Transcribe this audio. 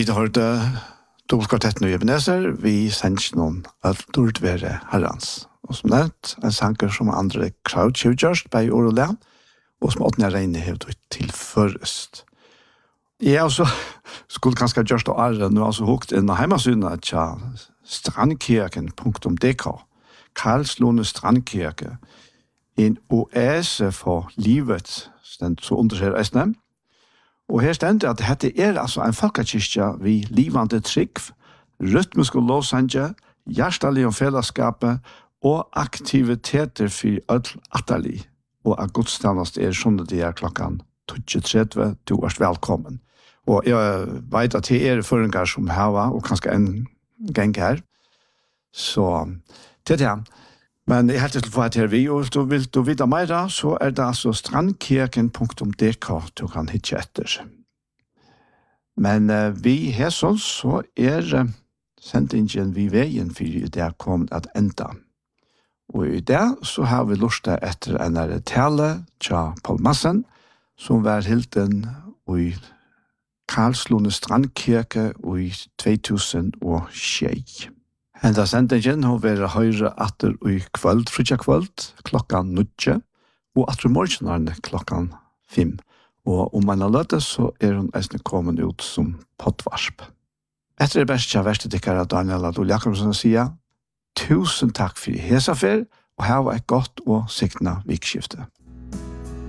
Vi har hørt dobbeltkvartetten og Ebenezer, vi sender noen at dårlig være herrens. Og som nevnt, en sanger som andre crowd har gjort på år og lær, og som åttende regner har til først. Jeg også skulle kanskje gjort det året, nå altså hukt inn av hjemmesynet til strandkirken.dk. Karlslunde strandkirke, en oase for livet, så undersøker Østnem. Og her stender at dette altså en folkekirke vi livande trygg, rytmisk og lovsanje, hjertelig om fellesskapet og aktiviteter for ødel atterlig. Og at godstjenest sånn det klokken 23, du er velkommen. Og jeg vet at det føringer som hava, og kanskje en gang her. Så til det. Men jeg har til å få et her vi, og vil du vite mer, så det altså strandkirken.dk du kan hitte etter. Men vi har sånn, så sendingen vi veien for det kommet at enda. Og i det så har vi lyst etter en tale til Paul Massen, som var hilden i Karlslunde strandkirke i 2006. Enda sendingen har vært høyre atter i kvöld, frutja kvöld, klokkan 9, og atter morgenarne klokkan 5. Og om man har løtt det, så hun eisne kommet ut som pottvarsp. Etter det beste verste dikkere Daniel Adol Jakobsen sier, tusen takk for hesaffer, og ha et godt og sikna vikskifte.